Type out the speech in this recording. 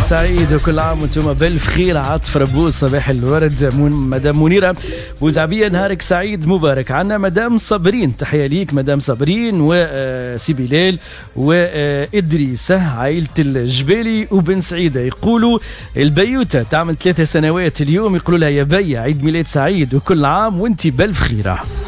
سعيد وكل عام وانتم بالف خير. عاطف ربوس صباح الورد. مدام منيرة بوزعبية نهارك سعيد مبارك. عنا مدام صابرين، تحية ليك مدام صابرين وسي بلال وإدريسة عائلة الجبالي وبن سعيدة. يقولوا البيوتة تعمل 3 سنوات اليوم، يقولوا لها يا بي عيد ميلاد سعيد وكل عام وانتي بالف خيرة.